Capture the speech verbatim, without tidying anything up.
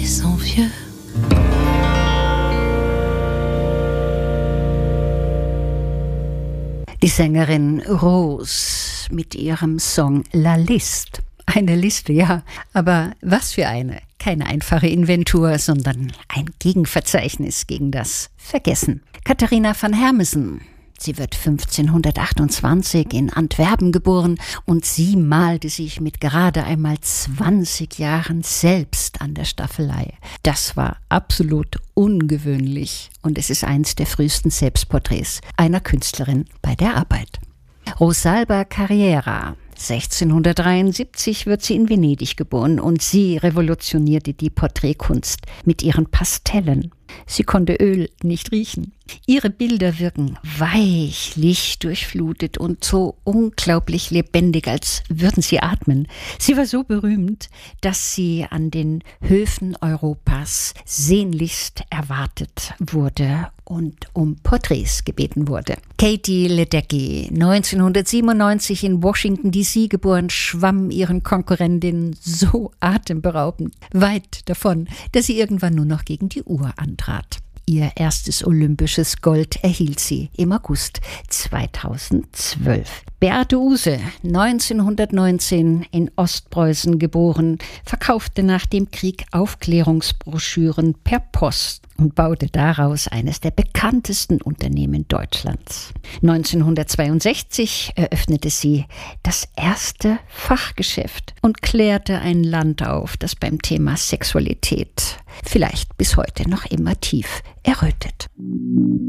sont vieux. Die Sängerin Rose mit ihrem Song La Liste. Eine Liste, ja, aber was für eine. Keine einfache Inventur, sondern ein Gegenverzeichnis gegen das Vergessen. Katharina van Hermessen. Sie wird fünfzehnhundertachtundzwanzig in Antwerpen geboren und sie malte sich mit gerade einmal zwanzig Jahren selbst an der Staffelei. Das war absolut ungewöhnlich und es ist eins der frühesten Selbstporträts einer Künstlerin bei der Arbeit. Rosalba Carriera. sechzehnhundertdreiundsiebzig wird sie in Venedig geboren und sie revolutionierte die Porträtkunst mit ihren Pastellen. Sie konnte Öl nicht riechen. Ihre Bilder wirken weich, lichtdurchflutet und so unglaublich lebendig, als würden sie atmen. Sie war so berühmt, dass sie an den Höfen Europas sehnlichst erwartet wurde und um Porträts gebeten wurde. Katie Ledecky, neunzehnhundertsiebenundneunzig in Washington D C geboren, schwamm ihren Konkurrentinnen so atemberaubend weit davon, dass sie irgendwann nur noch gegen die Uhr antrat. Ihr erstes olympisches Gold erhielt sie im August zweitausendzwölf. Beate Uhse, neunzehnhundertneunzehn in Ostpreußen geboren, verkaufte nach dem Krieg Aufklärungsbroschüren per Post und baute daraus eines der bekanntesten Unternehmen Deutschlands. neunzehnhundertzweiundsechzig eröffnete sie das erste Fachgeschäft und klärte ein Land auf, das beim Thema Sexualität vielleicht bis heute noch immer tief errötet.